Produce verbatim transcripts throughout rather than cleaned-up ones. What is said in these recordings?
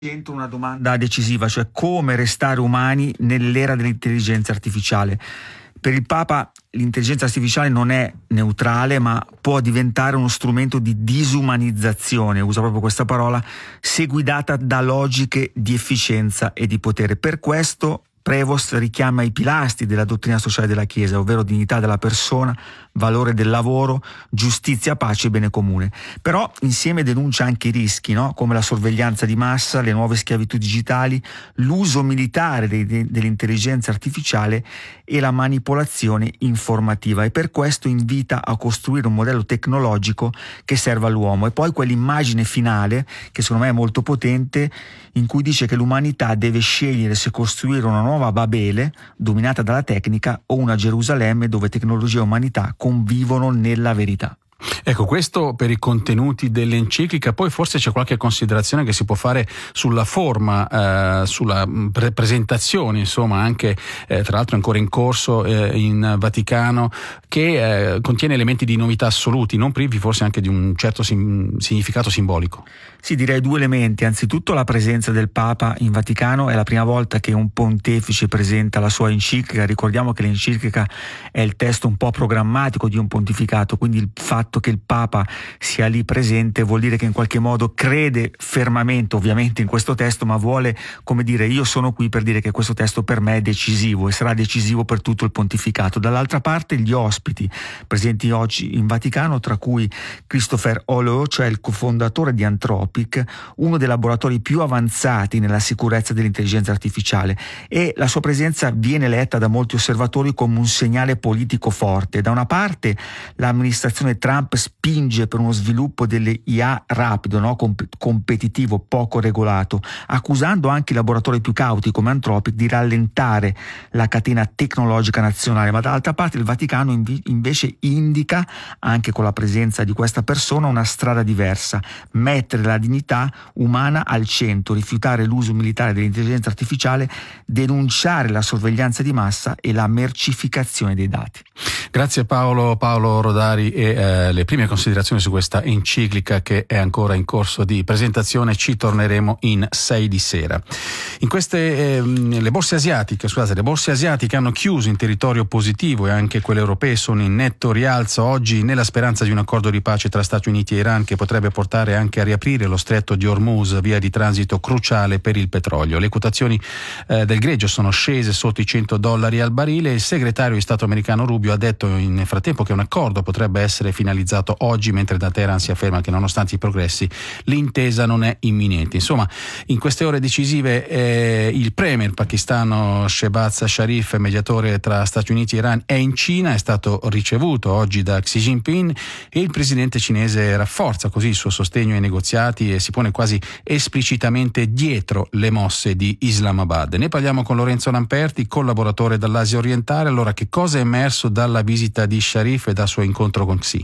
Entro una domanda decisiva, cioè come restare umani nell'era dell'intelligenza artificiale. Per il Papa l'intelligenza artificiale non è neutrale, ma può diventare uno strumento di disumanizzazione, usa proprio questa parola, se guidata da logiche di efficienza e di potere. Per questo Prevost richiama i pilastri della dottrina sociale della Chiesa, ovvero dignità della persona, valore del lavoro, giustizia, pace e bene comune. Però insieme denuncia anche i rischi, no? Come la sorveglianza di massa, le nuove schiavitù digitali, l'uso militare dei, de, dell'intelligenza artificiale e la manipolazione informativa, e per questo invita a costruire un modello tecnologico che serva all'uomo. E poi quell'immagine finale, che secondo me è molto potente, in cui dice che l'umanità deve scegliere se costruire una nuova Babele dominata dalla tecnica o una Gerusalemme dove tecnologia e umanità convivono nella verità. Ecco, questo per i contenuti dell'enciclica. Poi forse c'è qualche considerazione che si può fare sulla forma, eh, sulla pre- presentazione, insomma, anche eh, tra l'altro ancora in corso eh, in Vaticano, che eh, contiene elementi di novità assoluti, non privi forse anche di un certo sim- significato simbolico. Sì, direi due elementi. Anzitutto la presenza del Papa in Vaticano. È la prima volta che un pontefice presenta la sua enciclica. Ricordiamo che l'enciclica è il testo un po' programmatico di un pontificato, quindi il fatto che il Papa sia lì presente vuol dire che in qualche modo crede fermamente ovviamente in questo testo, ma vuole, come dire, io sono qui per dire che questo testo per me è decisivo e sarà decisivo per tutto il pontificato. Dall'altra parte gli ospiti presenti oggi in Vaticano, tra cui Christopher Holleux, cioè il cofondatore di Anthropic, uno dei laboratori più avanzati nella sicurezza dell'intelligenza artificiale, e la sua presenza viene letta da molti osservatori come un segnale politico forte. Da una parte l'amministrazione Trump spinge per uno sviluppo delle I A rapido, no? Comp- competitivo, poco regolato, accusando anche i laboratori più cauti come Anthropic di rallentare la catena tecnologica nazionale, ma dall'altra parte il Vaticano invi- invece indica, anche con la presenza di questa persona, una strada diversa: mettere la dignità umana al centro, rifiutare l'uso militare dell'intelligenza artificiale, denunciare la sorveglianza di massa e la mercificazione dei dati. Grazie Paolo, Paolo Rodari, e eh, le prime considerazioni su questa enciclica che è ancora in corso di presentazione. Ci torneremo in sei di sera. In queste eh, le borse asiatiche, scusate, le borse asiatiche hanno chiuso in territorio positivo e anche quelle europee sono in netto rialzo oggi, nella speranza di un accordo di pace tra Stati Uniti e Iran che potrebbe portare anche a riaprire lo stretto di Hormuz, via di transito cruciale per il petrolio. Le quotazioni eh, del greggio sono scese sotto i cento dollari al barile. Il segretario di Stato americano Rubio ha detto in frattempo che un accordo potrebbe essere finalizzato oggi, mentre da Teheran si afferma che nonostante i progressi l'intesa non è imminente. Insomma, in queste ore decisive eh, il premier pakistano Shehbaz Sharif, mediatore tra Stati Uniti e Iran, è in Cina, è stato ricevuto oggi da Xi Jinping, e il presidente cinese rafforza così il suo sostegno ai negoziati e si pone quasi esplicitamente dietro le mosse di Islamabad. Ne parliamo con Lorenzo Lamperti, collaboratore dall'Asia orientale. Allora, che cosa è emerso dalla visita di Sharif e dal suo incontro con Xi?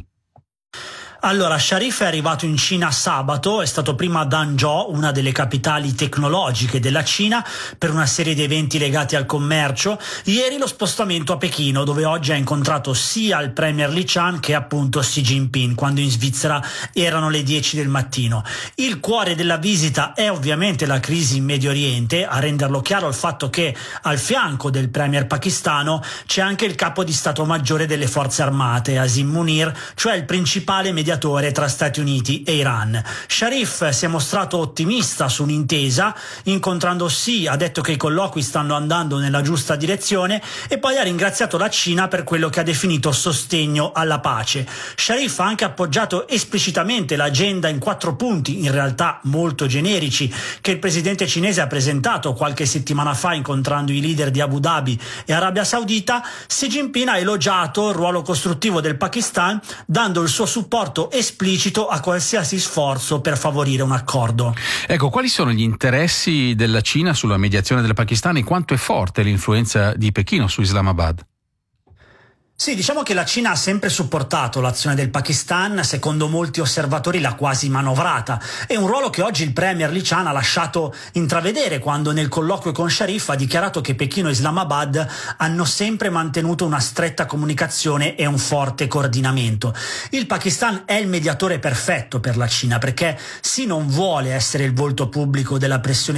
Allora, Sharif è arrivato in Cina sabato, è stato prima a Danzhou, una delle capitali tecnologiche della Cina, per una serie di eventi legati al commercio. Ieri lo spostamento a Pechino, dove oggi ha incontrato sia il premier Li Qiang che appunto Xi Jinping, quando in Svizzera erano le dieci del mattino. Il cuore della visita è ovviamente la crisi in Medio Oriente, a renderlo chiaro il fatto che al fianco del premier pakistano c'è anche il capo di Stato Maggiore delle Forze Armate, Asim Munir, cioè il principale mediatore tra Stati Uniti e Iran. Sharif si è mostrato ottimista su un'intesa, incontrando Xi ha detto che i colloqui stanno andando nella giusta direzione e poi ha ringraziato la Cina per quello che ha definito sostegno alla pace. Sharif ha anche appoggiato esplicitamente l'agenda in quattro punti, in realtà molto generici, che il presidente cinese ha presentato qualche settimana fa incontrando i leader di Abu Dhabi e Arabia Saudita. Xi Jinping ha elogiato il ruolo costruttivo del Pakistan, dando il suo supporto esplicito a qualsiasi sforzo per favorire un accordo. Ecco, quali sono gli interessi della Cina sulla mediazione del Pakistan e quanto è forte l'influenza di Pechino su Islamabad? Sì, diciamo che la Cina ha sempre supportato l'azione del Pakistan, secondo molti osservatori l'ha quasi manovrata. È un ruolo che oggi il premier Li Qiang ha lasciato intravedere quando nel colloquio con Sharif ha dichiarato che Pechino e Islamabad hanno sempre mantenuto una stretta comunicazione e un forte coordinamento. Il Pakistan è il mediatore perfetto per la Cina perché sì non vuole essere il volto pubblico della pressione